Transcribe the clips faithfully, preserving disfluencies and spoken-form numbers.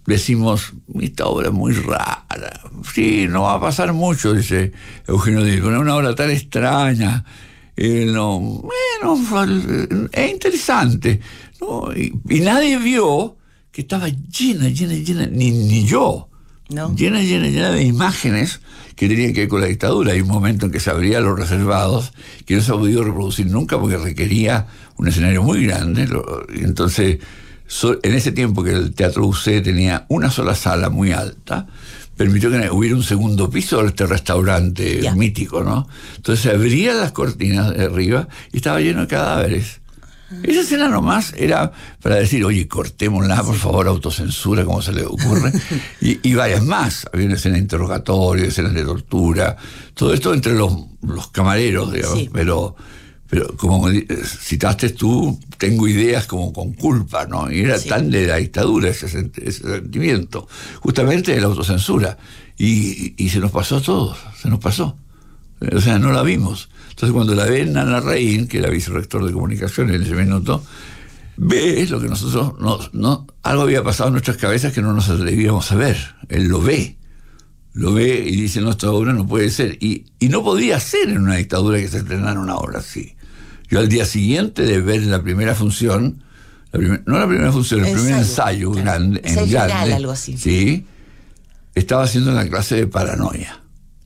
decimos, esta obra es muy rara. Sí, no va a pasar mucho, dice Eugenio Díaz, con una obra tan extraña. Eh, no, bueno, es interesante, ¿no? Y, y nadie vio que estaba llena, llena, llena, ni, ni yo, ¿no? llena, llena, llena de imágenes que tenían que ver con la dictadura. Hay un momento en que se abrían los reservados, que no se ha podido reproducir nunca porque requería un escenario muy grande. Lo, y entonces, so, en ese tiempo que el Teatro U C tenía una sola sala muy alta, permitió que hubiera un segundo piso de este restaurante yeah. mítico, ¿no? Entonces se abrían las cortinas de arriba y estaba lleno de cadáveres. Esa escena nomás era para decir, oye, cortémosla, por favor, autocensura, como se le ocurre. y, y varias más. Había una escena de interrogatorio, escenas de tortura, todo esto entre los, los camareros, digamos. Sí. Pero, pero como citaste tú, tengo ideas como con culpa, ¿no? Y era sí. tan de la dictadura ese, ese sentimiento, justamente de la autocensura. Y, y se nos pasó a todos, se nos pasó. O sea, no la vimos. Entonces, cuando la ve Nana Larraín, que era vicerrector de comunicaciones en ese minuto, ve lo que nosotros, no, no, algo había pasado en nuestras cabezas que no nos atrevíamos a ver. Él lo ve, lo ve y dice, no, esta obra no puede ser. Y, y no podía ser en una dictadura que se estrenara una obra así. Yo al día siguiente de ver la primera función, la primer, no la primera función, el, el primer ensayo, ensayo grande, ensayo en grande, final, algo así. Sí, estaba haciendo la clase de paranoia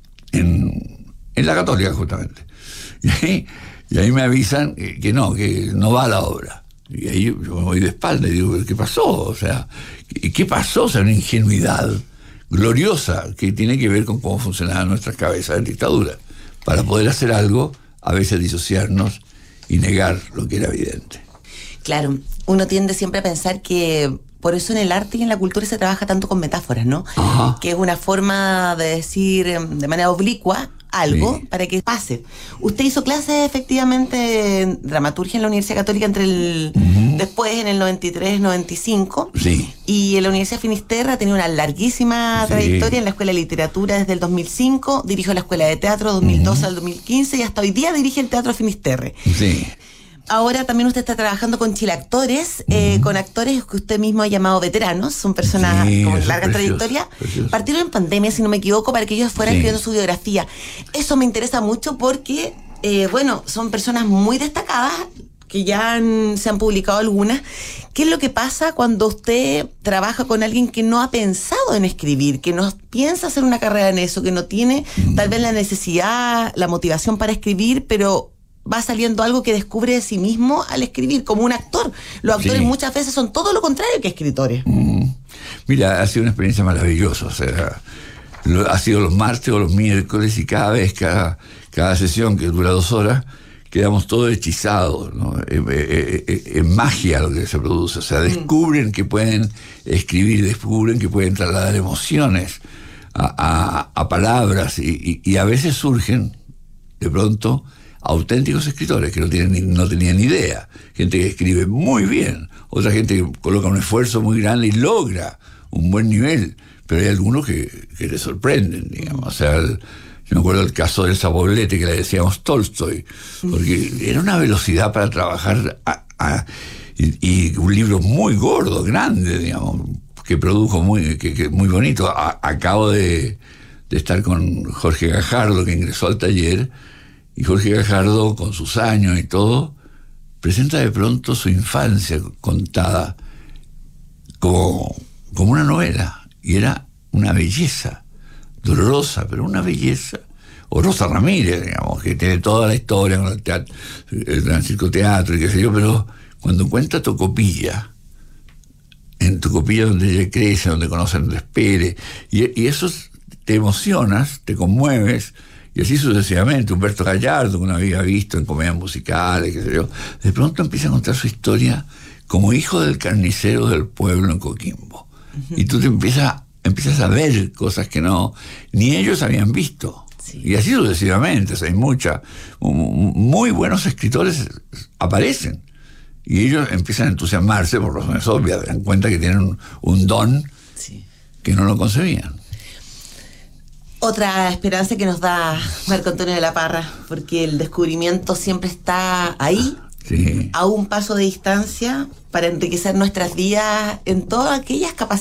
en, en la Católica, justamente. Y ahí, y ahí me avisan que, que no, que no va la obra. Y ahí yo me voy de espalda y digo, ¿qué pasó? O sea, ¿qué, qué pasó? O sea, una ingenuidad gloriosa que tiene que ver con cómo funcionaban nuestras cabezas en dictadura. Para poder hacer algo, a veces disociarnos y negar lo que era evidente. Claro, uno tiende siempre a pensar que por eso en el arte y en la cultura se trabaja tanto con metáforas, ¿no? Ajá. Que es una forma de decir de manera oblicua algo sí. para que pase. Usted hizo clases efectivamente en dramaturgia en la Universidad Católica entre el uh-huh. después en el noventa y tres noventa y cinco sí. y en la Universidad Finisterra tenía una larguísima sí. trayectoria en la Escuela de Literatura desde el dos mil cinco, dirigió la Escuela de Teatro dos mil doce uh-huh. al dos mil quince y hasta hoy día dirige el Teatro Finisterre. Sí. Ahora también usted está trabajando con Chilactores, uh-huh. eh, con actores que usted mismo ha llamado veteranos, son personas sí, con larga precioso, trayectoria. Precioso. Partieron en pandemia, si no me equivoco, para que ellos fueran sí. escribiendo su biografía. Eso me interesa mucho porque, eh, bueno, son personas muy destacadas, que ya han, se han publicado algunas. ¿Qué es lo que pasa cuando usted trabaja con alguien que no ha pensado en escribir, que no piensa hacer una carrera en eso, que no tiene uh-huh. tal vez la necesidad, la motivación para escribir, pero va saliendo algo que descubre de sí mismo al escribir, como un actor? Los actores sí. muchas veces son todo lo contrario que escritores. Mm. Mira, ha sido una experiencia maravillosa. O sea, lo, ha sido los martes o los miércoles y cada vez, cada, cada sesión que dura dos horas, quedamos todos hechizados, ¿no? Es eh, eh, eh, magia lo que se produce. O sea, descubren mm. que pueden escribir, descubren que pueden trasladar emociones a, a, a palabras y, y, y a veces surgen, de pronto, auténticos escritores que no tienen ni, no tenían ni idea. Gente que escribe muy bien, otra gente que coloca un esfuerzo muy grande y logra un buen nivel, pero hay algunos que, que le sorprenden, digamos. O sea, el, yo me acuerdo del caso del Saboblete, que le decíamos Tolstoy, porque era una velocidad para trabajar a, a, y, y un libro muy gordo, grande, digamos, que produjo muy, que, que muy bonito. A, acabo de, de estar con Jorge Gajardo, que ingresó al taller. Y Jorge Gajardo, con sus años y todo, presenta de pronto su infancia contada como, como una novela. Y era una belleza, dolorosa, pero una belleza. O Rosa Ramírez, digamos, que tiene toda la historia con el teatro, el circoteatro y qué sé yo, pero cuando cuenta Tocopilla, en Tocopilla donde ella crece, donde conoce a Andrés Pérez, y, y eso te emocionas, te conmueves. Y así sucesivamente. Humberto Gallardo, que uno había visto en comedias musicales, qué sé yo, de pronto empieza a contar su historia como hijo del carnicero del pueblo en Coquimbo. Uh-huh. Y tú te empiezas, empiezas a ver cosas que no, ni ellos habían visto. Sí. Y así sucesivamente. O sea, hay muchas, muy buenos escritores aparecen. Y ellos empiezan a entusiasmarse por razones obvias, dan cuenta que tienen un, un don sí. que no lo concebían. Otra esperanza que nos da Marco Antonio de la Parra, porque el descubrimiento siempre está ahí, sí. a un paso de distancia, para enriquecer nuestras vidas en todas aquellas capacidades